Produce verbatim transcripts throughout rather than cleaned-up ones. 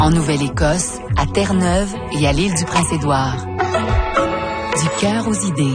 En Nouvelle-Écosse, à Terre-Neuve et à l'île du Prince-Édouard. Du cœur aux idées.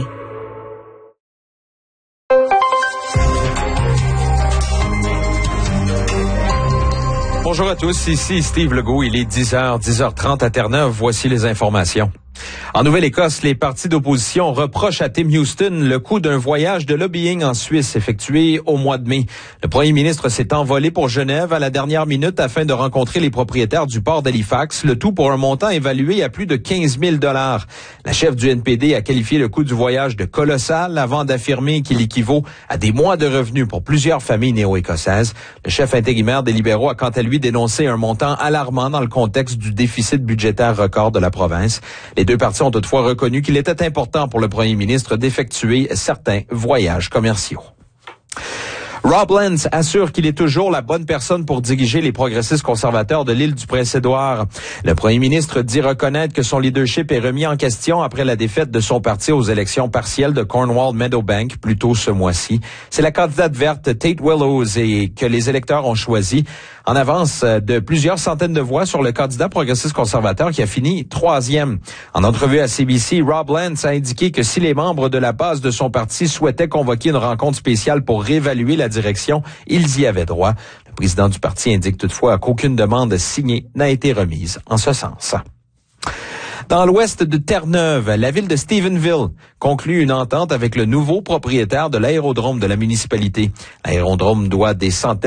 Bonjour à tous, ici Steve Legault, il est dix heures, dix heures trente à Terre-Neuve, voici les informations. En Nouvelle-Écosse, les partis d'opposition reprochent à Tim Houston le coût d'un voyage de lobbying en Suisse effectué au mois de mai. Le premier ministre s'est envolé pour Genève à la dernière minute afin de rencontrer les propriétaires du port d'Halifax, le tout pour un montant évalué à plus de quinze mille dollars. La chef du N P D a qualifié le coût du voyage de colossal avant d'affirmer qu'il équivaut à des mois de revenus pour plusieurs familles néo-écossaises. Le chef intérimaire des libéraux a quant à lui dénoncé un montant alarmant dans le contexte du déficit budgétaire record de la province. Les deux partis ont toutefois reconnu qu'il était important pour le premier ministre d'effectuer certains voyages commerciaux. Rob Lance assure qu'il est toujours la bonne personne pour diriger les progressistes conservateurs de l'île du Prince-Édouard. Le premier ministre dit reconnaître que son leadership est remis en question après la défaite de son parti aux élections partielles de Cornwall-Meadowbank plus tôt ce mois-ci. C'est la candidate verte Tate Willows et que les électeurs ont choisi en avance de plusieurs centaines de voix sur le candidat progressiste conservateur qui a fini troisième. En entrevue à C B C, Rob Lance a indiqué que si les membres de la base de son parti souhaitaient convoquer une rencontre spéciale pour réévaluer la direction, ils y avaient droit. Le président du parti indique toutefois qu'aucune demande signée n'a été remise en ce sens. Dans l'ouest de Terre-Neuve, la ville de Stephenville conclut une entente avec le nouveau propriétaire de l'aérodrome de la municipalité. L'aérodrome doit des centaines